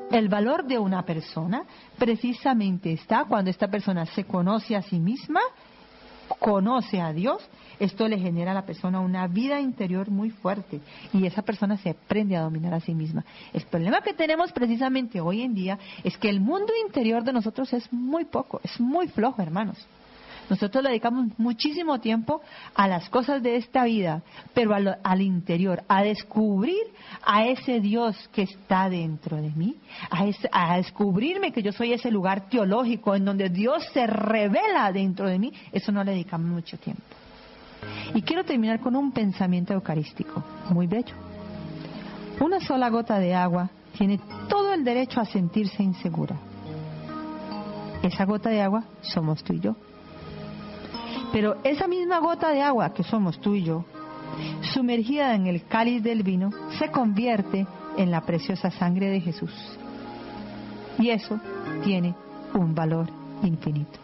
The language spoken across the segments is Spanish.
El valor de una persona precisamente está cuando esta persona se conoce a sí misma, conoce a Dios. Esto le genera a la persona una vida interior muy fuerte y esa persona se aprende a dominar a sí misma. El problema que tenemos precisamente hoy en día es que el mundo interior de nosotros es muy poco, es muy flojo, hermanos. Nosotros le dedicamos muchísimo tiempo a las cosas de esta vida, pero al interior, a descubrir a ese Dios que está dentro de mí, a descubrirme que yo soy ese lugar teológico en donde Dios se revela dentro de mí. Eso no le dedicamos mucho tiempo. Y quiero terminar con un pensamiento eucarístico muy bello. Una sola gota de agua tiene todo el derecho a sentirse insegura. Esa gota de agua somos tú y yo. Pero esa misma gota de agua que somos tú y yo, sumergida en el cáliz del vino, se convierte en la preciosa sangre de Jesús. Y eso tiene un valor infinito.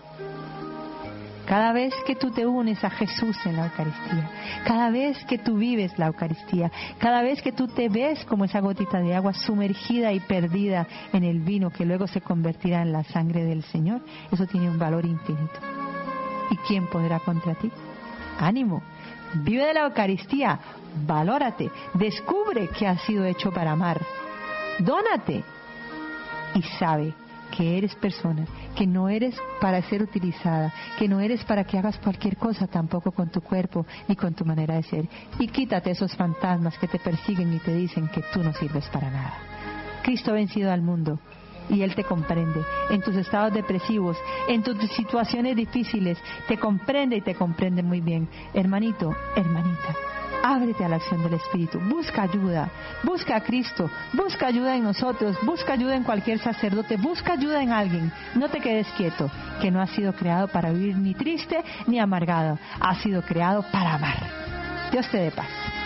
Cada vez que tú te unes a Jesús en la Eucaristía, cada vez que tú vives la Eucaristía, cada vez que tú te ves como esa gotita de agua sumergida y perdida en el vino que luego se convertirá en la sangre del Señor, eso tiene un valor infinito. ¿Y quién podrá contra ti? Ánimo, vive de la Eucaristía, valórate, descubre que has sido hecho para amar, dónate y sabe que eres persona, que no eres para ser utilizada, que no eres para que hagas cualquier cosa tampoco con tu cuerpo ni con tu manera de ser. Y quítate esos fantasmas que te persiguen y te dicen que tú no sirves para nada. Cristo ha vencido al mundo. Y Él te comprende en tus estados depresivos, en tus situaciones difíciles, te comprende y te comprende muy bien. Hermanito, hermanita, ábrete a la acción del Espíritu, busca ayuda, busca a Cristo, busca ayuda en nosotros, busca ayuda en cualquier sacerdote, busca ayuda en alguien. No te quedes quieto, que no has sido creado para vivir ni triste ni amargado, has sido creado para amar. Dios te dé paz.